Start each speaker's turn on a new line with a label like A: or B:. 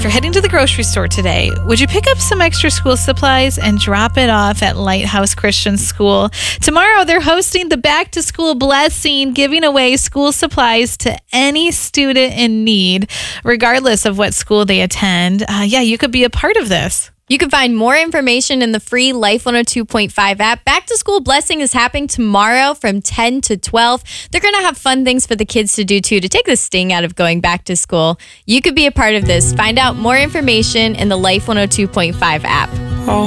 A: you're heading to the grocery store today, would you pick up some extra school supplies and drop it off at Lighthouse Christian School? Tomorrow, they're hosting the Back to School Blessing, giving away school supplies to any student in need, regardless of what school they attend. You could be a part of this.
B: You can find more information in the free Life 102.5 app. Back to School Blessing is happening tomorrow from 10 to 12. They're going to have fun things for the kids to do, too, to take the sting out of going back to school. You could be a part of this. Find out more information in the Life 102.5 app.